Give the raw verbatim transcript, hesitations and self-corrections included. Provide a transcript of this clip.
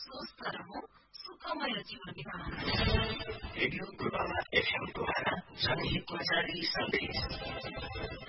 स्वस्थ रहौं, सुखमय जीवन बिताउँ। रेडियो पूर्वामा एफएम द्वारा जनहितमा जारी सन्देश।